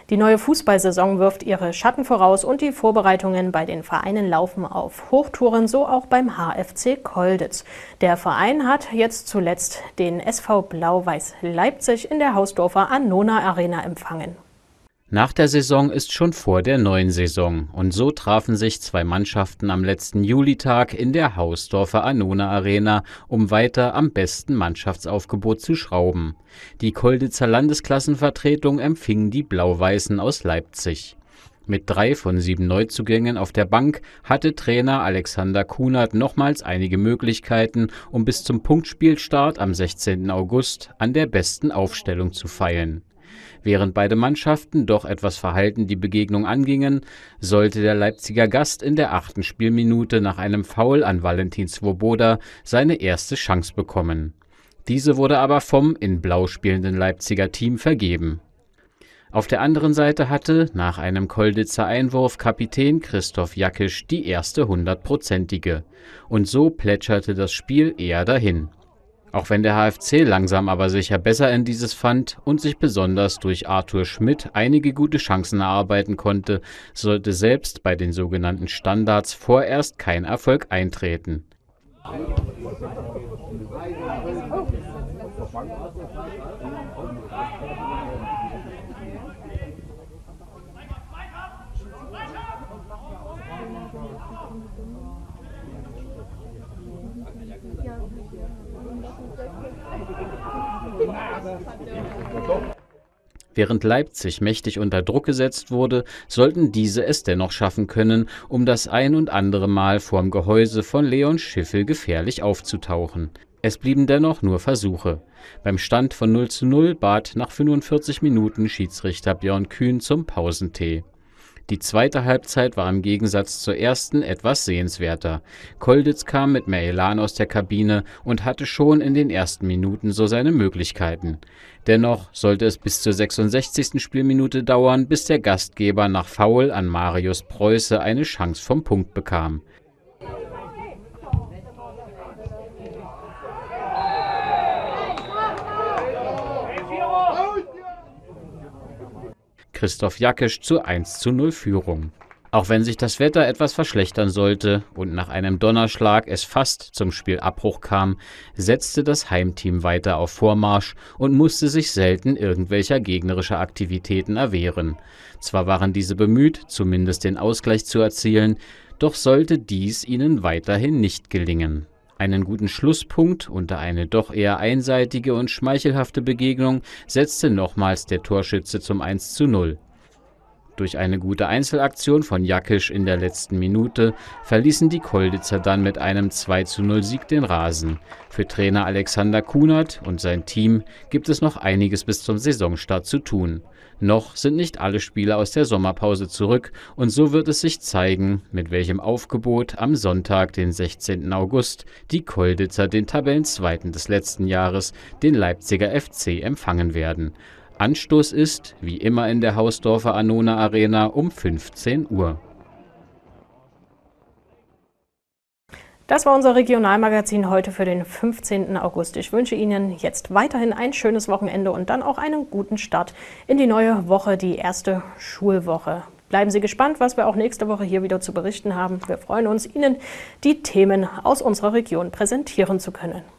Die neue Fußballsaison wirft ihre Schatten voraus und die Vorbereitungen bei den Vereinen laufen auf Hochtouren, so auch beim HFC Colditz. Der Verein hat jetzt zuletzt den SV Blau-Weiß Leipzig in der Hausdorfer Annona Arena empfangen. Nach der Saison ist schon vor der neuen Saison und so trafen sich zwei Mannschaften am letzten Julitag in der Hausdorfer Annona Arena, um weiter am besten Mannschaftsaufgebot zu schrauben. Die Colditzer Landesklassenvertretung empfing die Blau-Weißen aus Leipzig. Mit 3 von 7 Neuzugängen auf der Bank hatte Trainer Alexander Kunert nochmals einige Möglichkeiten, um bis zum Punktspielstart am 16. August an der besten Aufstellung zu feilen. Während beide Mannschaften doch etwas verhalten die Begegnung angingen, sollte der Leipziger Gast in der 8. Spielminute nach einem Foul an Valentin Svoboda seine erste Chance bekommen. Diese wurde aber vom in Blau spielenden Leipziger Team vergeben. Auf der anderen Seite hatte nach einem Colditzer Einwurf Kapitän Christoph Jakisch die erste 100-prozentige. Und so plätscherte das Spiel eher dahin. Auch wenn der HFC langsam aber sicher besser in dieses fand und sich besonders durch Arthur Schmidt einige gute Chancen erarbeiten konnte, sollte selbst bei den sogenannten Standards vorerst kein Erfolg eintreten. Während Leipzig mächtig unter Druck gesetzt wurde, sollten diese es dennoch schaffen können, um das ein und andere Mal vorm Gehäuse von Leon Schiffel gefährlich aufzutauchen. Es blieben dennoch nur Versuche. Beim Stand von 0:0 bat nach 45 Minuten Schiedsrichter Björn Kühn zum Pausentee. Die zweite Halbzeit war im Gegensatz zur ersten etwas sehenswerter. Colditz kam mit mehr Elan aus der Kabine und hatte schon in den ersten Minuten so seine Möglichkeiten. Dennoch sollte es bis zur 66. Spielminute dauern, bis der Gastgeber nach Foul an Marius Preuße eine Chance vom Punkt bekam. Christoph Jakisch zur 1:0 Führung. Auch wenn sich das Wetter etwas verschlechtern sollte und nach einem Donnerschlag es fast zum Spielabbruch kam, setzte das Heimteam weiter auf Vormarsch und musste sich selten irgendwelcher gegnerischer Aktivitäten erwehren. Zwar waren diese bemüht, zumindest den Ausgleich zu erzielen, doch sollte dies ihnen weiterhin nicht gelingen. Einen guten Schlusspunkt unter eine doch eher einseitige und schmeichelhafte Begegnung setzte nochmals der Torschütze zum 1:0. Durch eine gute Einzelaktion von Jakisch in der letzten Minute verließen die Colditzer dann mit einem 2:0 Sieg den Rasen. Für Trainer Alexander Kunert und sein Team gibt es noch einiges bis zum Saisonstart zu tun. Noch sind nicht alle Spieler aus der Sommerpause zurück und so wird es sich zeigen, mit welchem Aufgebot am Sonntag, den 16. August, die Colditzer den Tabellenzweiten des letzten Jahres, den Leipziger FC, empfangen werden. Anstoß ist, wie immer in der Hausdorfer Annona Arena, um 15 Uhr. Das war unser Regionalmagazin heute für den 15. August. Ich wünsche Ihnen jetzt weiterhin ein schönes Wochenende und dann auch einen guten Start in die neue Woche, die erste Schulwoche. Bleiben Sie gespannt, was wir auch nächste Woche hier wieder zu berichten haben. Wir freuen uns, Ihnen die Themen aus unserer Region präsentieren zu können.